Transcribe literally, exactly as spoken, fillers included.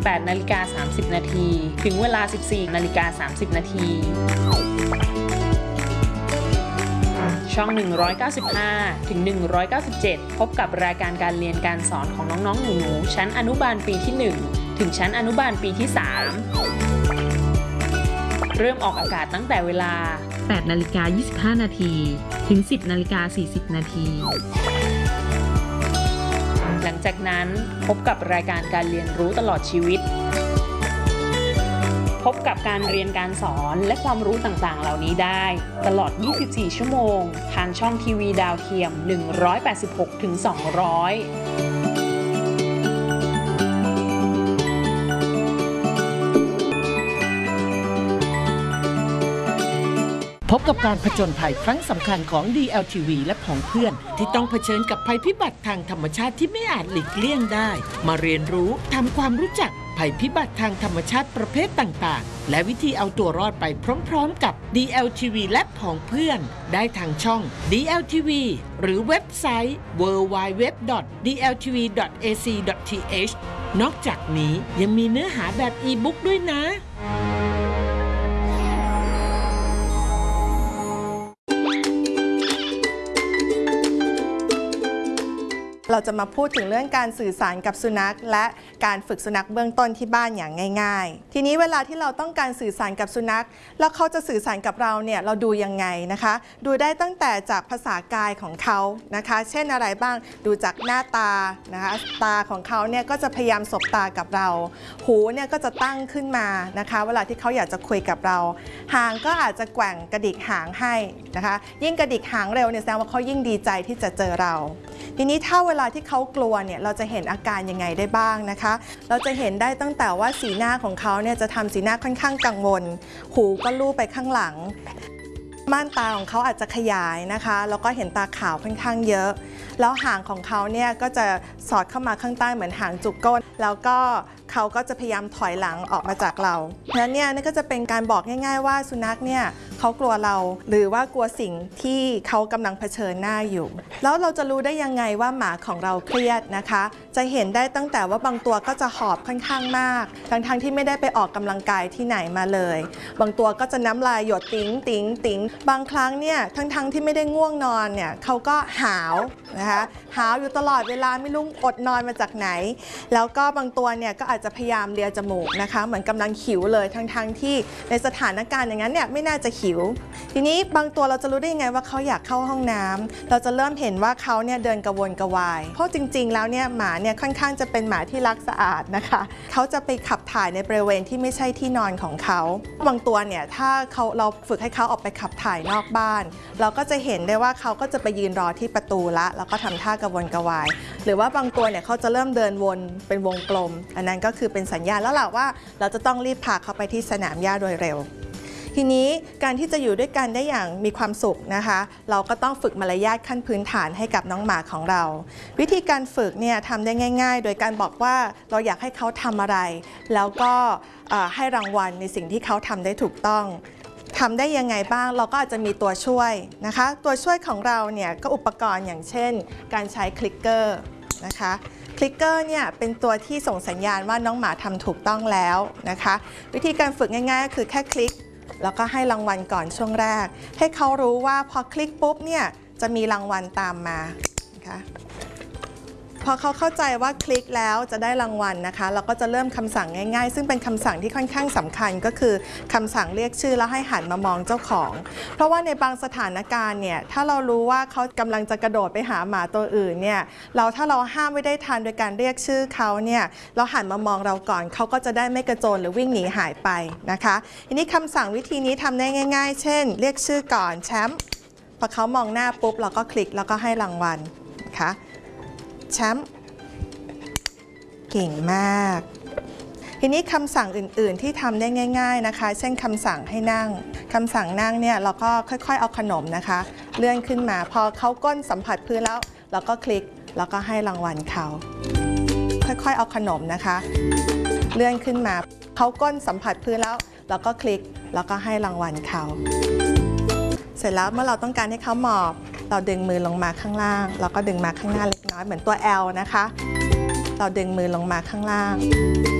แปดนาฬิกาสามสิบนาทีถึงเวลา สิบสี่นาฬิกาสามสิบนาทีช่องหนึ่งร้อยเก้าสิบห้าถึงหนึ่งร้อยเก้าสิบเจ็ดพบกับรายการการเรียนการสอนของน้องๆหนูๆชั้นอนุบาลปีที่หนึ่งถึงชั้นอนุบาลปีที่สามเริ่มออกอากาศตั้งแต่เวลา แปดนาฬิกายี่สิบห้านาทีถึง สิบนาฬิกาสี่สิบนาทีหลังจากนั้นพบกับรายการการเรียนรู้ตลอดชีวิตพบกับการเรียนการสอนและความรู้ต่างๆเหล่านี้ได้ตลอดยี่สิบสี่ชั่วโมงทางช่องทีวีดาวเทียมหนึ่งร้อยแปดสิบหกถึงสองร้อยพบกับการผจญภัยครั้งสำคัญของ ดี แอล ที วี และผองเพื่อนที่ต้องเผชิญกับภัยพิบัติทางธรรมชาติที่ไม่อาจหลีกเลี่ยงได้มาเรียนรู้ทำความรู้จักภัยพิบัติทางธรรมชาติประเภทต่างๆและวิธีเอาตัวรอดไปพร้อมๆกับ ดี แอล ที วี และผองเพื่อนได้ทางช่อง ดี แอล ที วี หรือเว็บไซต์ ดับเบิลยู ดับเบิลยู ดับเบิลยู ดอท ดี แอล ที วี ดอท เอ ซี ดอท ที เอช นอกจากนี้ยังมีเนื้อหาแบบอีบุ๊กด้วยนะเราจะมาพูดถึงเรื่องการสื่อสารกับสุนัขและการฝึกสุนัขเบื้องต้นที่บ้านอย่างง่ายๆทีนี้เวลาที่เราต้องการสื่อสารกับสุนัขแล้วเขาจะสื่อสารกับเราเนี่ยเราดูยังไงนะคะดูได้ตั้งแต่จากภาษากายของเขานะคะเช่นอะไรบ้างดูจากหน้าตานะคะตาของเขาเนี่ยก็จะพยายามสบตากับเราหูเนี่ยก็จะตั้งขึ้นมานะคะเวลาที่เขาอยากจะคุยกับเราหางก็อาจจะแกว่งกระดิกหางให้นะคะยิ่งกระดิกหางเร็วเนี่ยแสดงว่าเขายิ่งดีใจที่จะเจอเราทีนี้ถ้าเวลาที่เขากลัวเนี่ยเราจะเห็นอาการยังไงได้บ้างนะคะเราจะเห็นได้ตั้งแต่ว่าสีหน้าของเขาเนี่ยจะทำสีหน้าค่อนข้างกังวลหูก็ลู่ไปข้างหลังม่านตาของเขาอาจจะขยายนะคะแล้วก็เห็นตาขาวค่อนข้างเยอะแล้วหางของเขาเนี่ยก็จะสอดเข้ามาข้างใต้เหมือนหางจุกก้นแล้วก็เขาก็จะพยายามถอยหลังออกมาจากเราเพราะฉะนั้นเนี่ยนี่ก็จะเป็นการบอกง่ายๆว่าสุนัขเนี่ยเขากลัวเราหรือว่ากลัวสิ่งที่เขากำลังเผชิญหน้าอยู่แล้วเราจะรู้ได้ยังไงว่าหมาของเราเครียดนะคะจะเห็นได้ตั้งแต่ว่าบางตัวก็จะหอบค่อนข้างมากทั้งๆที่ไม่ได้ไปออกกำลังกายที่ไหนมาเลยบางตัวก็จะน้ำลายหยดติ๋งติ๋งติ๋งบางครั้งเนี่ยทั้งๆที่ไม่ได้ง่วงนอนเนี่ยเขาก็หาวนะคะหาวอยู่ตลอดเวลาไม่รู้อดนอนมาจากไหนแล้วก็บางตัวเนี่ยก็อาจจะพยายามเลียจมูกนะคะเหมือนกำลังหิวเลยทั้งๆที่ในสถานการณ์อย่างนั้นเนี่ยไม่น่าจะหิวทีนี้บางตัวเราจะรู้ได้ยังไงว่าเขาอยากเข้าห้องน้ำเราจะเริ่มเห็นว่าเขาเนี่ยเดินกระวนกระวายเพราะจริงๆแล้วเนี่ยหมาเนี่ยค่อนข้างจะเป็นหมาที่รักสะอาดนะคะเขาจะไปขับถ่ายในบริเวณที่ไม่ใช่ที่นอนของเขาบางตัวเนี่ยถ้าเขาเราฝึกให้เขาออกไปขับถ่ายนอกบ้านเราก็จะเห็นได้ว่าเขาก็จะไปยืนรอที่ประตูละแล้วก็ทำท่ากระวนกระวายหรือว่าบางตัวเนี่ยเขาจะเริ่มเดินวนเป็นวงกลมอันนั้นก็คือเป็นสัญญาณแล้วแหละว่าเราจะต้องรีบพาเขาไปที่สนามหญ้าโดยเร็วทีนี้การที่จะอยู่ด้วยกันได้อย่างมีความสุขนะคะเราก็ต้องฝึกมารยาทขั้นพื้นฐานให้กับน้องหมาของเราวิธีการฝึกเนี่ยทำได้ง่ายๆโดยการบอกว่าเราอยากให้เขาทำอะไรแล้วก็ให้รางวัลในสิ่งที่เขาทำได้ถูกต้องทำได้ยังไงบ้างเราก็อาจจะมีตัวช่วยนะคะตัวช่วยของเราเนี่ยก็อุปกรณ์อย่างเช่นการใช้คลิกเกอร์นะคะคลิกเกอร์เนี่ยเป็นตัวที่ส่งสัญญาณว่าน้องหมาทำถูกต้องแล้วนะคะวิธีการฝึกง่ายๆก็คือแค่คลิกแล้วก็ให้รางวัลก่อนช่วงแรกให้เขารู้ว่าพอคลิกปุ๊บเนี่ยจะมีรางวัลตามมานะคะพอเขาเข้าใจว่าคลิกแล้วจะได้รางวัลนะคะเราก็จะเริ่มคำสั่งง่ายๆซึ่งเป็นคำสั่งที่ค่อนข้างสำคัญก็คือคำสั่งเรียกชื่อแล้วให้หันมามองเจ้าของเพราะว่าในบางสถานการณ์เนี่ยถ้าเรารู้ว่าเขากำลังจะกระโดดไปหาหมาตัวอื่นเนี่ยเราถ้าเราห้ามไม่ได้ทันโดยการเรียกชื่อเขาเนี่ยเราหันมามองเราก่อนเขาก็จะได้ไม่กระโจนหรือวิ่งหนีหายไปนะคะทีนี้คำสั่งวิธีนี้ทำได้ง่ายๆเช่นเรียกชื่อก่อนแชมป์พอเขามองหน้าปุ๊บเราก็คลิกแล้วก็ให้รางวัลนะคะแชมป์เก่งมากทีนี้คำสั่งอื่นๆที่ทำได้ง่ายๆนะคะเช่นคำสั่งให้นั่งคำสั่งนั่งเนี่ยเราก็ค่อยๆเอาขนมนะคะเลื่อนขึ้นมาพอเขาก้นสัมผัสพื้นแล้วเราก็คลิกแล้วก็ให้รางวัลเขาค่อยๆเอาขนมนะคะเลื่อนขึ้นมาเขาก้นสัมผัสพื้นแล้วเราก็คลิกแล้วก็ให้รางวัลเขาเสร็จแล้วเมื่อเราต้องการให้เขาหมอบเราดึงมือลงมาข้างล่างแล้วก็ดึงมาข้างหน้าเล็กน้อยเหมือนตัว แอล นะคะเราดึงมือลงมาข้างล่าง